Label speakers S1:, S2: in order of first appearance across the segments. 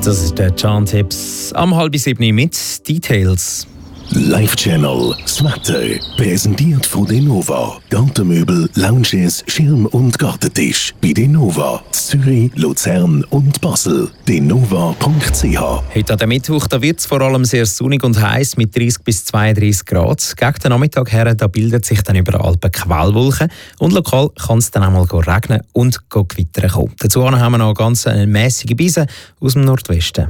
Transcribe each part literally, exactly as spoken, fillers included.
S1: Das ist der Can Tipps am halb sieben mit Details.
S2: Live Channel, das Wetter, präsentiert von Denova. Gartenmöbel, Lounges, Schirm- und Gartentisch. Bei Denova, Zürich, Luzern und Basel. denova punkt c h.
S1: Heute an der Mittwoch wird es vor allem sehr sonnig und heiß mit dreißig bis zweiunddreißig Grad. Gegen den Nachmittag her da bildet sich dann über Alpen Quellwolken und lokal kann es dann auch mal regnen und gewittern kommen. Dazu haben wir noch ganz eine mäßige Bise aus dem Nordwesten.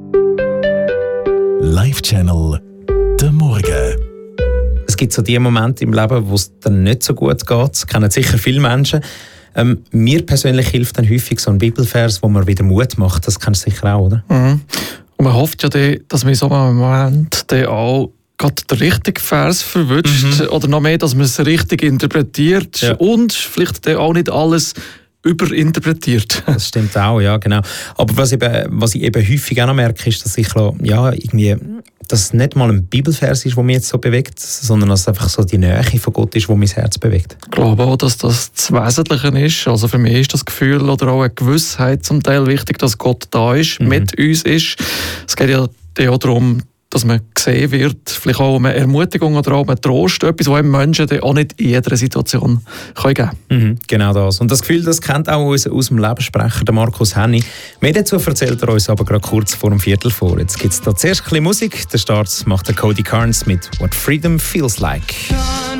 S2: Live Channel, der Morgen.
S1: Es gibt so die Momente im Leben, wo es dann nicht so gut geht. Das kennen sicher viele Menschen. Ähm, mir persönlich hilft dann häufig so ein Bibelvers, wo man wieder Mut macht. Das kennst du sicher auch, oder?
S3: Mhm. Und man hofft ja, dann, dass man in so einem Moment dann auch gerade den richtigen Vers verwünscht. Mhm. Oder noch mehr, dass man es richtig interpretiert. Ja. Und vielleicht dann auch nicht alles überinterpretiert.
S1: Das stimmt auch, ja, genau. Aber was, eben, was ich eben häufig auch noch merke, ist, dass ich ja, irgendwie, dass es nicht mal ein Bibelvers ist, der mich jetzt so bewegt, sondern dass es einfach so die Nähe von Gott ist, die mein Herz bewegt.
S3: Ich glaube auch, dass das das Wesentliche ist. Also für mich ist das Gefühl oder auch eine Gewissheit zum Teil wichtig, dass Gott da ist, mhm. mit uns ist. Es geht ja auch darum, dass man gesehen wird, vielleicht auch eine Ermutigung oder auch ein Trost, etwas, was einem Menschen auch nicht in jeder Situation geben kann.
S1: Mhm, genau das. Und das Gefühl, das kennt auch aus, aus dem Lebenssprecher, der Markus Henny. Mehr dazu erzählt er uns aber gerade kurz vor dem Viertel vor. Jetzt gibt es da zuerst ein bisschen Musik. Der Start macht der Cody Carnes mit «What Freedom Feels Like».